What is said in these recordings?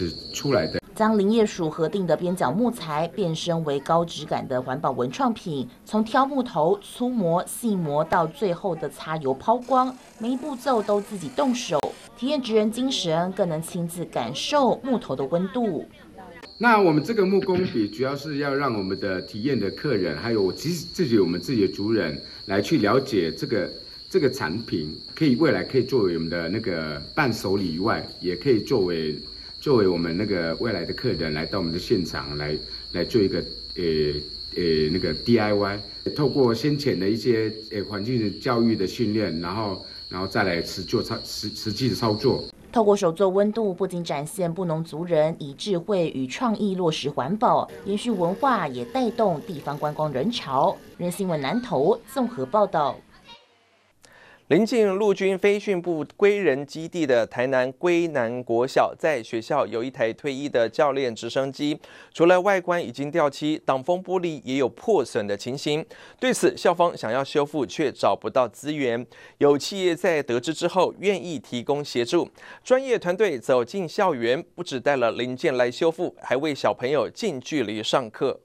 出来的。 将林业署核定的边角木材变身为高质感的环保文创品，从挑木头、粗磨、细磨到最后的擦油抛光，每一步骤都自己动手，体验职人精神，更能亲自感受木头的温度。 那我们这个木工笔主要是要让我们的体验的客人，还有我们自己的族人来去了解这个产品，未来可以作为我们的那个伴手礼以外，也可以作为我们那个未来的客人来到我们的现场来做一个那个 DIY， 透过先前的一些环境教育的训练，然后再来实际的操作。 透过手作温度，不仅展现布农族人以智慧与创意落实环保，延续文化，也带动地方观光人潮。人新闻南投综合报道。 临近陆军飞训部归仁基地的台南归南国小，在学校有一台退役的教练直升机，除了外观已经掉漆，挡风玻璃也有破损的情形。对此，校方想要修复却找不到资源，有企业在得知之后愿意提供协助，专业团队走进校园，不只带了零件来修复，还为小朋友近距离上课。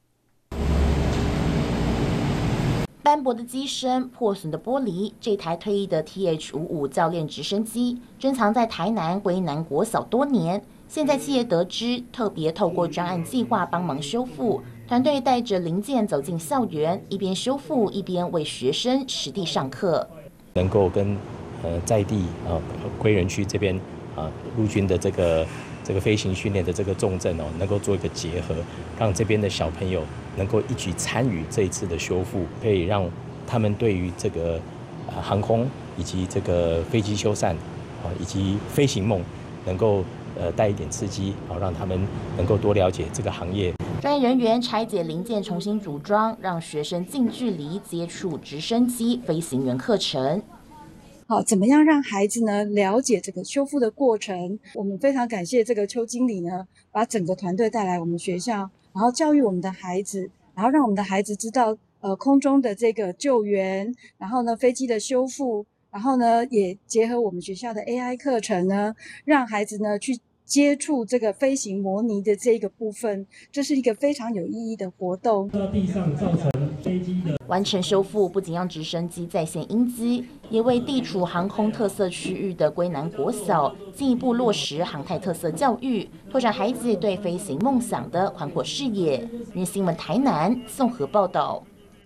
斑驳的机身、破损的玻璃，这台退役的 TH55教练直升机珍藏在台南归南国小多年。现在企业得知，特别透过专案计划帮忙修复，团队带着零件走进校园，一边修复一边为学生实地上课。 能够跟在地归仁区这边陆军的这个飞行训练的这个重镇能够做一个结合，让这边的小朋友能够一起参与这一次的修复，可以让他们对于这个航空以及这个飞机修缮以及飞行梦能够带一点刺激，让他们能够多了解这个行业。 专业人员拆解零件重新组装，让学生近距离接触直升机飞行员课程。 好，怎么样让孩子呢了解这个修复的过程？我们非常感谢这个邱经理呢，把整个团队带来我们学校，然后教育我们的孩子，然后让我们的孩子知道空中的这个救援，然后呢飞机的修复，然后呢也结合我们学校的 AI 课程呢，让孩子呢去接触这个飞行模拟的这个部分，这是一个非常有意义的活动。 到地上造成飞机的完成修复，不仅让直升机再现英姿，也为地处航空特色区域的归南国小进一步落实航太特色教育，拓展孩子对飞行梦想的宽阔视野。人新闻台南综合报道。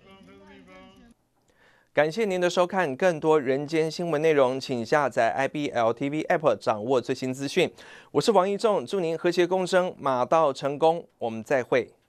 感谢您的收看，更多人间新闻内容，请下载 IBL TV App 掌握最新资讯。我是王一仲，祝您和谐共生，马到成功，我们再会。